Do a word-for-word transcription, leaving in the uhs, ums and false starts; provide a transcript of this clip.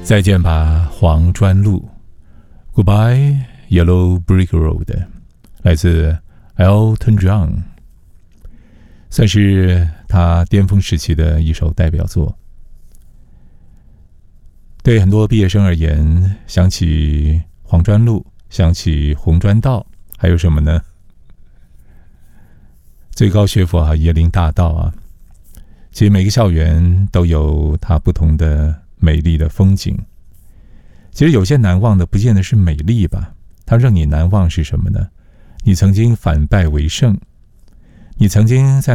再见吧，黄砖路 Goodbye, Yellow Brick Road 来自 Elton John， 算是他巅峰时期的一首代表作。对很多毕业生而言，想起黄砖路，想起红砖道，还有什么呢？最高学府啊，椰林大道啊。其实每个校园都有它不同的美丽的风景。其实有些难忘的不见得是美丽吧，它让你难忘是什么呢？你曾经反败为胜，你曾经在